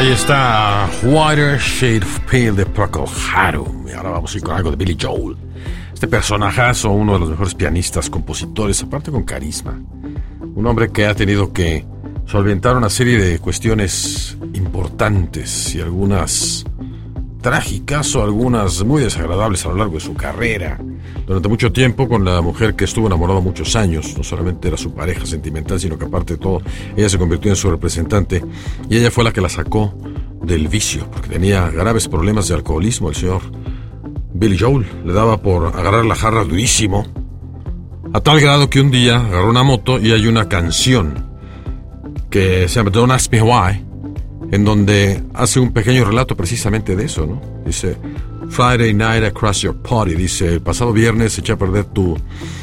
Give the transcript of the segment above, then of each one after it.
Ahí está Whiter Shade of Pale de Procol Harum. Y ahora vamos a ir con algo de Billy Joel. Este personajazo, uno de los mejores pianistas, compositores, aparte con carisma. Un hombre que ha tenido que solventar una serie de cuestiones importantes y algunas trágicas o algunas muy desagradables a lo largo de su carrera. Durante mucho tiempo con la mujer que estuvo enamorado muchos años, no solamente era su pareja sentimental, sino que aparte de todo, ella se convirtió en su representante y ella fue la que la sacó del vicio, porque tenía graves problemas de alcoholismo. El señor Billy Joel le daba por agarrar la jarra durísimo, a tal grado que un día agarró una moto y hay una canción que se llama Don't Ask Me Why, en donde hace un pequeño relato precisamente de eso, ¿no? Dice, Friday night I crashed your party. Dice, el pasado viernes eché a perder tu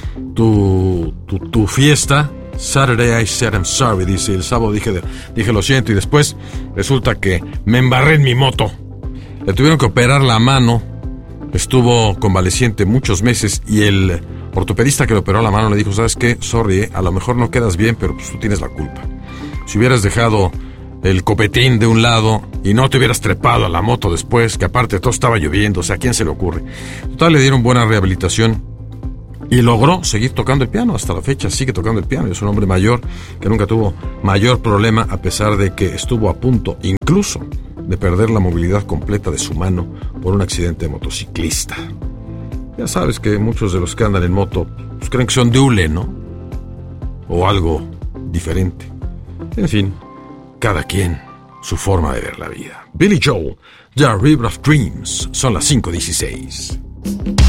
fiesta. Saturday I said I'm sorry. Dice, el sábado dije lo siento. Y después resulta que me embarré en mi moto. Le tuvieron que operar la mano. Estuvo convaleciente muchos meses. Y el ortopedista que le operó la mano le dijo, ¿sabes qué? Sorry, a lo mejor no quedas bien, pero pues tú tienes la culpa. Si hubieras dejado el copetín de un lado y no te hubieras trepado a la moto después, que aparte todo estaba lloviendo, o sea, ¿a quién se le ocurre? Total, le dieron buena rehabilitación y logró seguir tocando el piano. Hasta la fecha sigue tocando el piano. Es un hombre mayor que nunca tuvo mayor problema, a pesar de que estuvo a punto incluso de perder la movilidad completa de su mano por un accidente de motociclista. Ya sabes que muchos de los que andan en moto pues, creen que son de hule, ¿no? O algo diferente. En fin, cada quien su forma de ver la vida. Billy Joel, The River of Dreams. Son las 5:16.